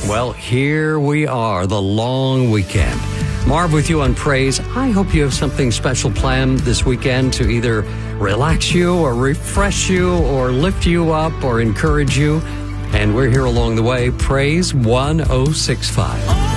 Well, here we are, the long weekend. Marv with you on Praise. I hope you have something special planned this weekend to either relax you or refresh you or lift you up or encourage you. And we're here along the way. Praise 1065.